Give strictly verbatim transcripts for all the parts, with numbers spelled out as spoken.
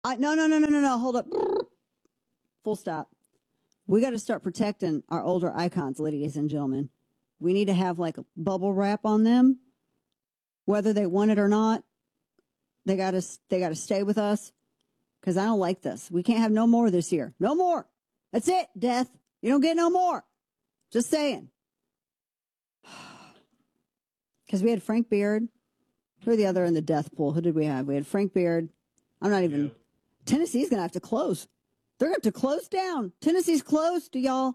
I, no, no, no, no, no, no. Hold up. Full stop. We got to start protecting our older icons, ladies and gentlemen. We need to have like a bubble wrap on them, whether they want it or not. They got to they got to stay with us because I don't like this. We can't have no more this year. No more. That's it, death. You don't get no more. Just saying. Because we had Frank Beard. Who are the other in the death pool? Who did we have? We had Frank Beard. I'm not even. Yep. Tennessee's going to have to close. They're going to have to close down. Tennessee's closed, y'all.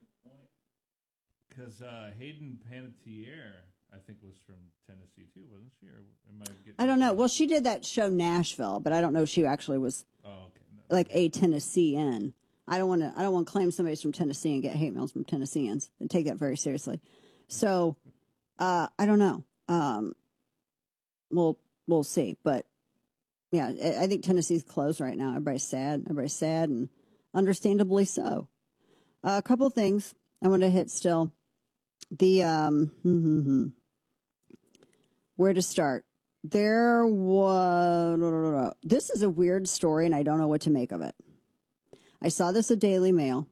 Because uh, Hayden Panettiere, I think, was from Tennessee, too, wasn't she? Or am I, getting I don't know. Well, she did that show Nashville, but I don't know if she actually was oh, okay. no, like a Tennessean. I don't want to. I don't want to claim somebody's from Tennessee and get hate mails from Tennesseans and take that very seriously. So, uh, I don't know. Um, we'll we'll see. But yeah, I, I think Tennessee's closed right now. Everybody's sad. Everybody's sad, and understandably so. Uh, a couple of things I want to hit still. The um, mm-hmm, where to start? There was. This is a weird story, and I don't know what to make of it. I saw this at Daily Mail.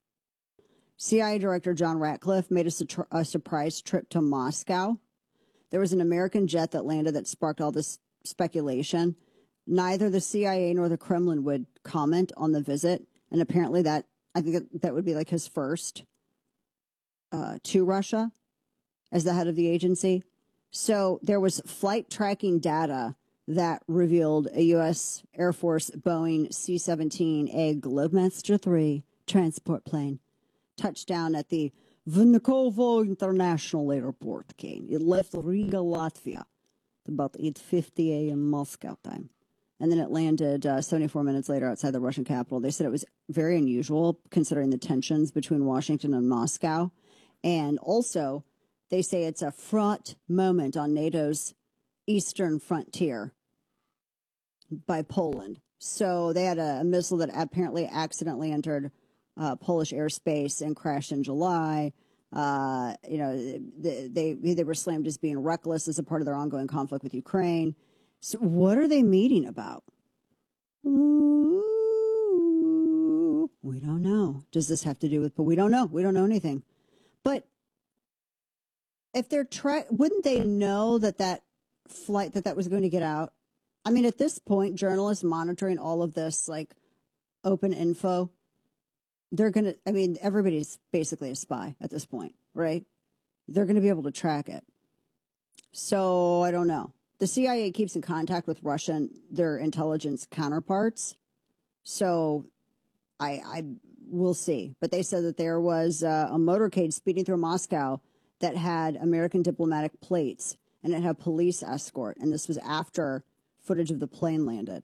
C I A Director John Ratcliffe made a, su- a surprise trip to Moscow. There was an American jet that landed that sparked all this speculation. Neither the C I A nor the Kremlin would comment on the visit, and apparently that I think that, that would be like his first uh, to Russia as the head of the agency. So there was flight tracking data that revealed a U S Air Force Boeing C seventeen A Globemaster three transport plane touched down at the Vnukovo International Airport. Okay. It left Riga, Latvia, about eight fifty a.m. Moscow time. And then it landed uh, seventy-four minutes later outside the Russian capital. They said it was very unusual considering the tensions between Washington and Moscow. And also, they say it's a fraught moment on NATO's eastern frontier by Poland. So they had a, a missile that apparently accidentally entered uh, Polish airspace and crashed in July. Uh, you know, they, they they were slammed as being reckless as a part of their ongoing conflict with Ukraine. So what are they meeting about? Ooh, we don't know. Does this have to do with, but we don't know. We don't know anything. But if they're trying, wouldn't they know that that flight, that that was going to get out? I mean, at this point, journalists monitoring all of this, like open info, they're going to, I mean, everybody's basically a spy at this point, right? They're going to be able to track it. So I don't know. The C I A keeps in contact with Russian, their intelligence counterparts. So I, I will see. But they said that there was uh, a motorcade speeding through Moscow that had American diplomatic plates and it had police escort. And this was after footage of the plane landed.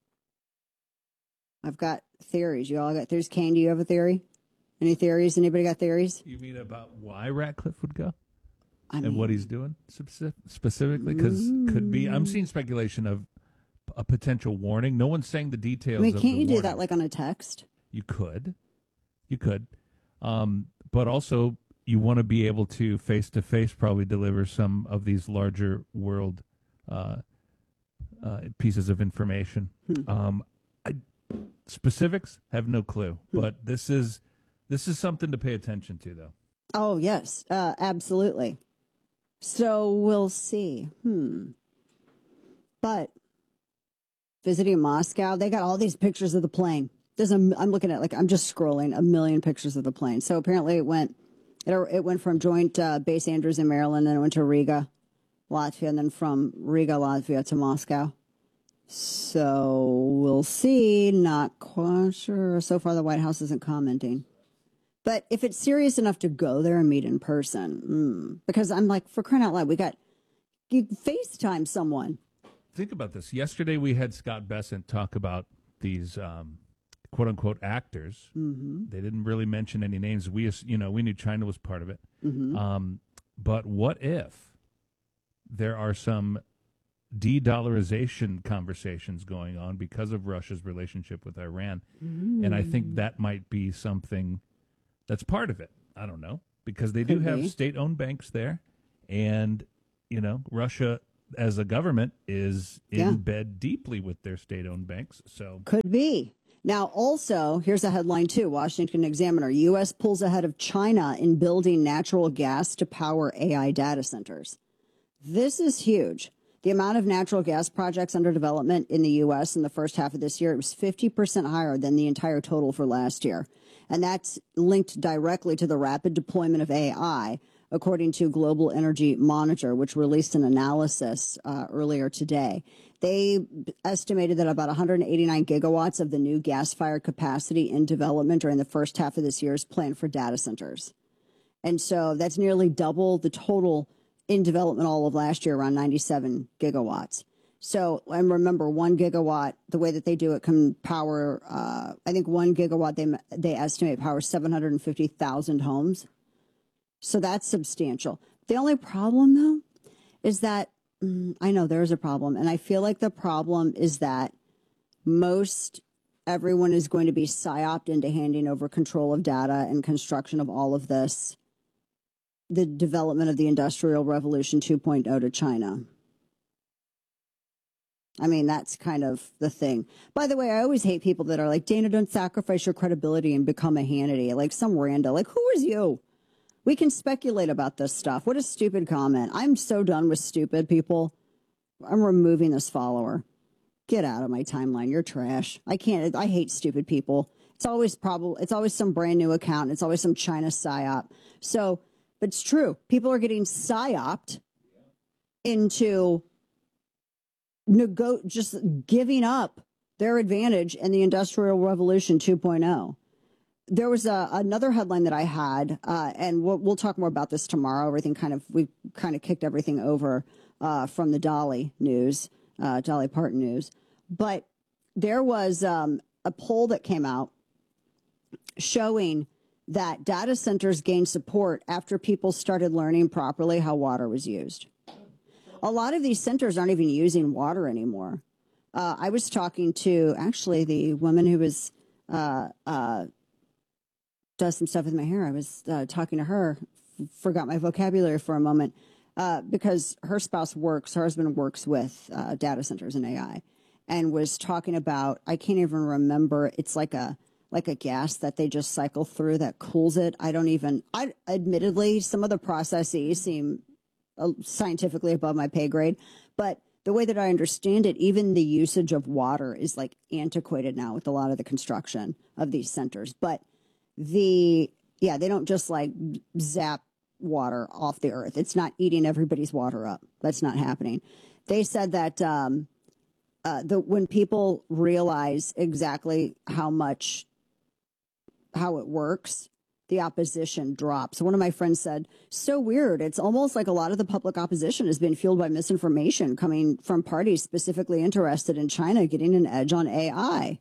I've got theories. You all got theories? Kane, do you have a theory? Any theories? Anybody got theories? You mean about why Ratcliffe would go? I mean, and what he's doing specific, specifically? Because mm, could be, I'm seeing speculation of a potential warning. No one's saying the details. I mean, can't of the you warning. do that like on a text? You could. You could. Um, but also, you want to be able to face-to-face probably deliver some of these larger world uh, uh, pieces of information. Hmm. Um, I, specifics, have no clue. Hmm. But this is this is something to pay attention to, though. Oh, yes, uh, absolutely. So we'll see. Hmm. But visiting Moscow, they got all these pictures of the plane. There's a, I'm looking at, like, I'm just scrolling a million pictures of the plane. So apparently it went, it, it went from Joint uh, Base Andrews in Maryland, and it went to Riga, Latvia, and then from Riga, Latvia to Moscow. So we'll see. Not quite sure. So far, the White House isn't commenting. But if it's serious enough to go there and meet in person, mm, because I'm like, for crying out loud, we got, you FaceTime someone. Think about this. Yesterday we had Scott Bessent talk about these um, quote unquote actors. Mm-hmm. They didn't really mention any names. We, you know, we knew China was part of it. Mm-hmm. Um, but what if there are some de-dollarization conversations going on because of Russia's relationship with Iran? Mm. And I think that might be something that's part of it. I don't know, because they do Could have be. state-owned banks there, and, you know, Russia as a government, is in Yeah. bed deeply with their state-owned banks. So Could be. Now, also, here's a headline too. Washington Examiner: U S pulls ahead of China in building natural gas to power A I data centers. This is huge. The amount of natural gas projects under development in the U S in the first half of this year, it was fifty percent higher than the entire total for last year. And that's linked directly to the rapid deployment of A I, according to Global Energy Monitor, which released an analysis uh, earlier today. They estimated that about one hundred eighty-nine gigawatts of the new gas-fired capacity in development during the first half of this year is planned for data centers. And so that's nearly double the total in development all of last year, around ninety-seven gigawatts. So, and remember, one gigawatt, the way that they do it, can power, uh, I think one gigawatt, they, they estimate powers seven hundred fifty thousand homes. So that's substantial. The only problem, though, is that, mm, I know there's a problem, and I feel like the problem is that most everyone is going to be psyoped into handing over control of data and construction of all of this, the development of the Industrial Revolution two point oh to China. I mean, that's kind of the thing. By the way, I always hate people that are like, Dana, don't sacrifice your credibility and become a Hannity. Like some rando. Like, who is you? We can speculate about this stuff. What a stupid comment. I'm so done with stupid people. I'm removing this follower. Get out of my timeline. You're trash. I can't. I hate stupid people. It's always probably, it's always some brand new account. It's always some China psyop. So, but it's true. People are getting psyoped into nego- just giving up their advantage in the Industrial Revolution two point oh. There was a, another headline that I had, uh, and we'll, we'll talk more about this tomorrow. Everything kind of, we kind of kicked everything over uh, from the Dolly news, uh, Dolly Parton news. But there was um, a poll that came out showing that data centers gained support after people started learning properly how water was used. A lot of these centers aren't even using water anymore. Uh, I was talking to actually the woman who was uh, uh, does some stuff with my hair. I was uh, talking to her, f- forgot my vocabulary for a moment, uh, because her spouse works, her husband works with uh, data centers and A I, and was talking about, I can't even remember, it's like a like a gas that they just cycle through that cools it. I don't even, I admittedly, some of the processes seem uh, scientifically above my pay grade, but the way that I understand it, even the usage of water is like antiquated now with a lot of the construction of these centers. But the, yeah, they don't just like zap water off the earth. It's not eating everybody's water up. That's not happening. They said that um, uh, the, when people realize exactly how much, how it works, the opposition drops. One of my friends said, so weird. It's almost like a lot of the public opposition has been fueled by misinformation coming from parties specifically interested in China getting an edge on A I.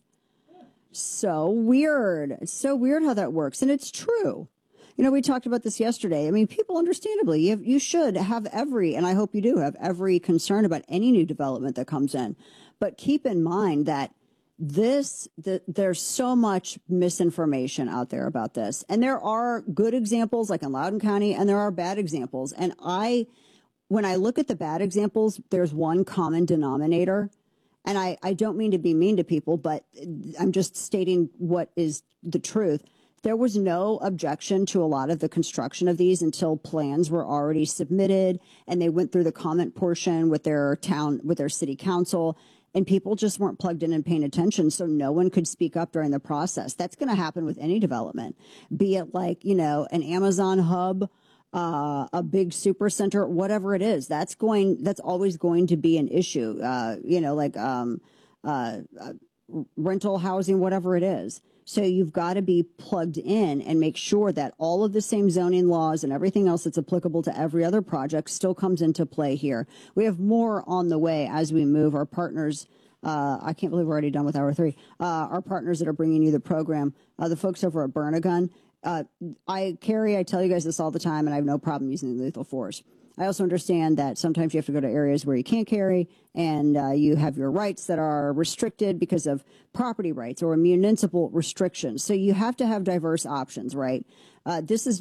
So weird. It's so weird how that works. And it's true. You know, we talked about this yesterday. I mean, people understandably, you, have, you should have every, and I hope you do have every concern about any new development that comes in. But keep in mind that this, the, there's so much misinformation out there about this. And there are good examples like in Loudoun County, and there are bad examples. And I, when I look at the bad examples, there's one common denominator. And I, I don't mean to be mean to people, but I'm just stating what is the truth. There was no objection to a lot of the construction of these until plans were already submitted and they went through the comment portion with their town, with their city council, and people just weren't plugged in and paying attention. So no one could speak up during the process. That's going to happen with any development, be it like, you know, an Amazon hub, Uh, a big super center, whatever it is, that's going, that's always going to be an issue. Uh, you know, like, um, uh, uh, rental housing, whatever it is. So you've got to be plugged in and make sure that all of the same zoning laws and everything else that's applicable to every other project still comes into play here. We have more on the way as we move. Our partners, uh, I can't believe we're already done with hour three. Uh, our partners that are bringing you the program, uh, the folks over at Burn-A-Gun. Uh, I, Carrie, I tell you guys this all the time, and I have no problem using the lethal force. I also understand that sometimes you have to go to areas where you can't carry, and uh, you have your rights that are restricted because of property rights or municipal restrictions. So you have to have diverse options, right? Uh, this is not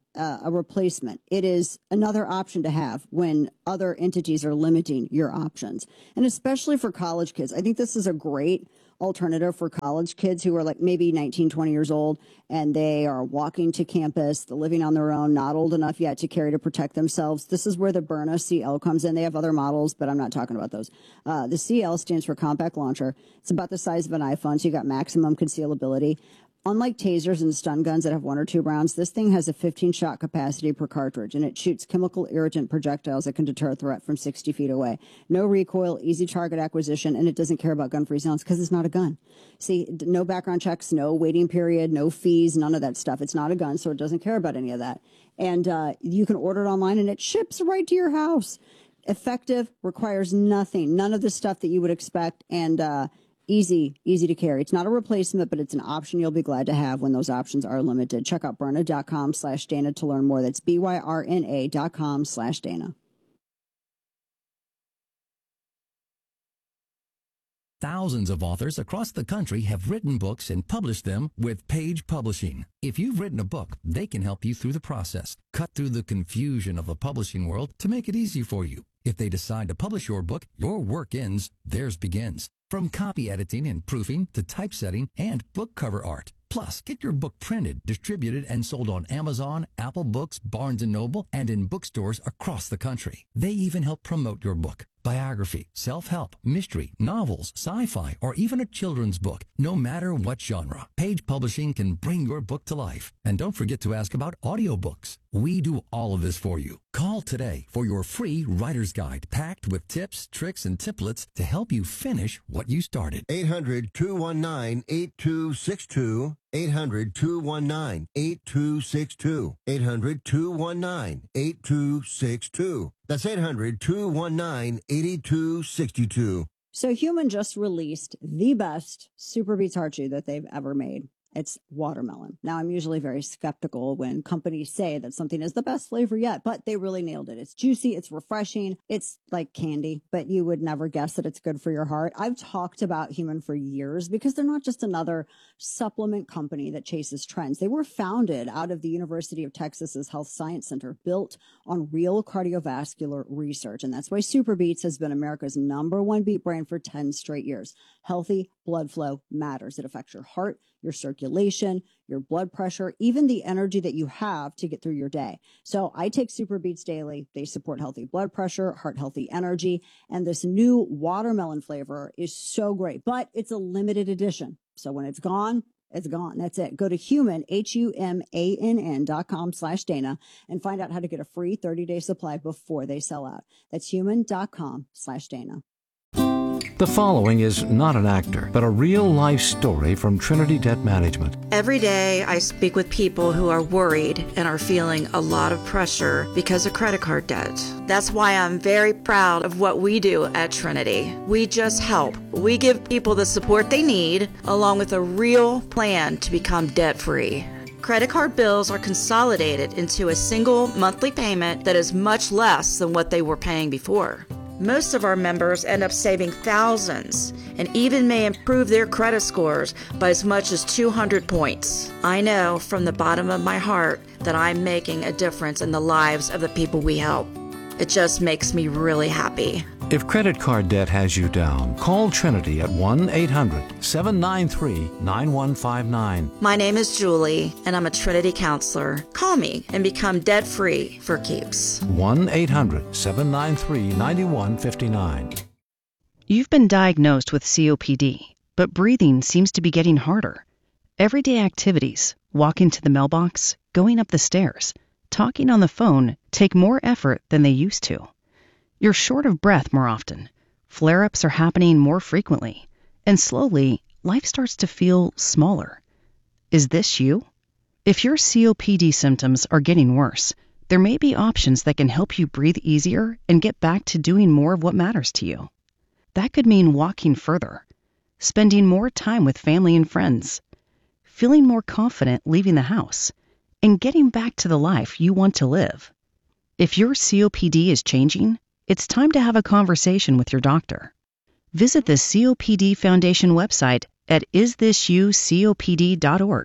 uh, a replacement. It is another option to have when other entities are limiting your options. And especially for college kids, I think this is a great alternative for college kids who are like maybe nineteen, twenty years old, and they are walking to campus, they're living on their own, not old enough yet to carry to protect themselves. This is where the Byrna C L comes in. They have other models, but I'm not talking about those. Uh, the C L stands for Compact Launcher. It's about the size of an iPhone, so you got maximum concealability. Unlike tasers and stun guns that have one or two rounds, this thing has a fifteen shot capacity per cartridge, and it shoots chemical irritant projectiles that can deter a threat from sixty feet away. No recoil, easy target acquisition, and it doesn't care about gun-free zones because it's not a gun. See, no background checks, no waiting period, no fees, none of that stuff. It's not a gun, so it doesn't care about any of that. And uh, you can order it online, and it ships right to your house. Effective, requires nothing, none of the stuff that you would expect, and uh, Easy, easy to carry. It's not a replacement, but it's an option you'll be glad to have when those options are limited. Check out Byrna.com slash Dana to learn more. That's B-Y-R-N-A dot com slash Dana. Thousands of authors across the country have written books and published them with Page Publishing. If you've written a book, they can help you through the process, cut through the confusion of the publishing world to make it easy for you. If they decide to publish your book, your work ends, theirs begins. From copy editing and proofing to typesetting and book cover art. Plus, get your book printed, distributed, and sold on Amazon, Apple Books, Barnes and Noble, and in bookstores across the country. They even help promote your book. Biography, self-help, mystery, novels, sci-fi, or even a children's book. No matter what genre, Page Publishing can bring your book to life. And don't forget to ask about audiobooks. We do all of this for you. Call today for your free writer's guide packed with tips, tricks, and templates to help you finish what you started. eight hundred, two one nine, eight two six two. eight hundred, two one nine, eight two six two. eight hundred, two one nine, eight two six two. That's eight hundred, two one nine, eight two six two. So Human just released the best Super Beets Heart Chew that they've ever made. It's watermelon. Now, I'm usually very skeptical when companies say that something is the best flavor yet, but they really nailed it. It's juicy. It's refreshing. It's like candy, but you would never guess that it's good for your heart. I've talked about Human for years because they're not just another supplement company that chases trends. They were founded out of the University of Texas's Health Science Center, built on real cardiovascular research. And that's why Super Beets has been America's number one beet brand for ten straight years. Healthy blood flow matters. It affects your heart, your circulation, your blood pressure, even the energy that you have to get through your day. So I take Super Beets daily. They support healthy blood pressure, heart healthy energy, and this new watermelon flavor is so great, but it's a limited edition. So when it's gone, it's gone. That's it. Go to human, H U M A N N dot com slash Dana and find out how to get a free thirty day supply before they sell out. That's human.com slash Dana. The following is not an actor, but a real-life story from Trinity Debt Management. Every day I speak with people who are worried and are feeling a lot of pressure because of credit card debt. That's why I'm very proud of what we do at Trinity. We just help. We give people the support they need, along with a real plan to become debt-free. Credit card bills are consolidated into a single monthly payment that is much less than what they were paying before. Most of our members end up saving thousands and even may improve their credit scores by as much as two hundred points. I know from the bottom of my heart that I'm making a difference in the lives of the people we help. It just makes me really happy. If credit card debt has you down, call Trinity at one eight hundred, seven nine three, nine one five nine. My name is Julie, and I'm a Trinity counselor. Call me and become debt-free for keeps. one eight hundred, seven nine three, nine one five nine. You've been diagnosed with C O P D, but breathing seems to be getting harder. Everyday activities, walking to the mailbox, going up the stairs, talking on the phone take more effort than they used to. You're short of breath more often. Flare-ups are happening more frequently. And slowly, life starts to feel smaller. Is this you? If your C O P D symptoms are getting worse, there may be options that can help you breathe easier and get back to doing more of what matters to you. That could mean walking further, spending more time with family and friends, feeling more confident leaving the house, and getting back to the life you want to live. If your C O P D is changing, it's time to have a conversation with your doctor. Visit the C O P D Foundation website at is this you C O P D dot org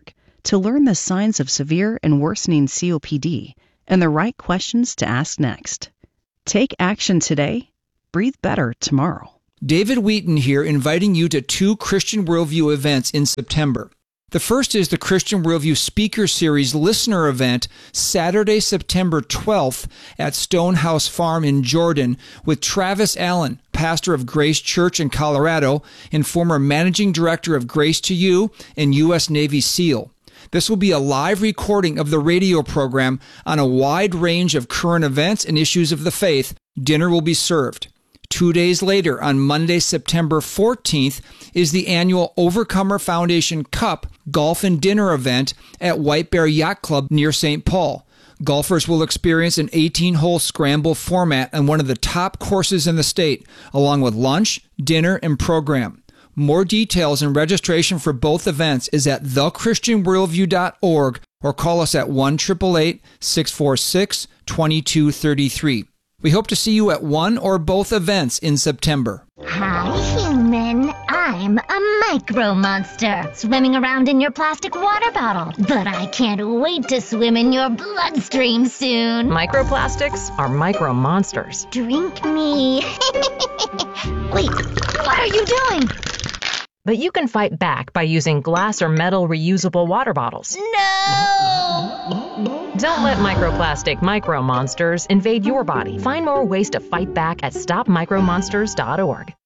to learn the signs of severe and worsening C O P D and the right questions to ask next. Take action today. Breathe better tomorrow. David Wheaton here, inviting you to two Christian Worldview events in September. The first is the Christian Worldview Speaker Series Listener Event, Saturday, September twelfth at Stonehouse Farm in Jordan with Travis Allen, pastor of Grace Church in Colorado and former managing director of Grace to You and U S Navy SEAL. This will be a live recording of the radio program on a wide range of current events and issues of the faith. Dinner will be served. Two days later, on Monday, September fourteenth, is the annual Overcomer Foundation Cup Golf and Dinner event at White Bear Yacht Club near Saint Paul. Golfers will experience an eighteen-hole scramble format on one of the top courses in the state, along with lunch, dinner, and program. More details and registration for both events is at the christian worldview dot org or call us at one eight eight eight, six four six, two two three three. We hope to see you at one or both events in September. Hi, human. I'm a micro monster, swimming around in your plastic water bottle. But I can't wait to swim in your bloodstream soon. Microplastics are micro monsters. Drink me. Wait, what are you doing? But you can fight back by using glass or metal reusable water bottles. No! Don't let microplastic micro monsters invade your body. Find more ways to fight back at stop micro monsters dot org.